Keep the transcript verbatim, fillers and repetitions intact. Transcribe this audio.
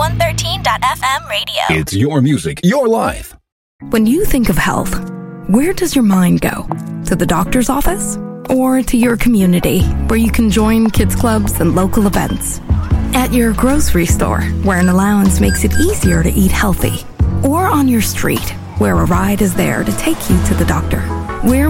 one thirteen dot f m radio. It's your music, your life. When you think of health, where does your mind go? To the doctor's office? Or to your community, where you can join kids clubs and local events? At your grocery store, where an allowance makes it easier to eat healthy? Or on your street, where a ride is there to take you to the doctor? Where